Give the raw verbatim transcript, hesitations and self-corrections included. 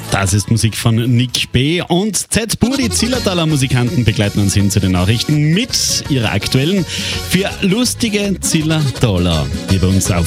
Das ist Musik von Nick B. und Z-Bur, die Zillertaler Musikanten, begleiten uns hin zu den Nachrichten mit ihrer aktuellen für lustige Zillertaler, die bei uns auf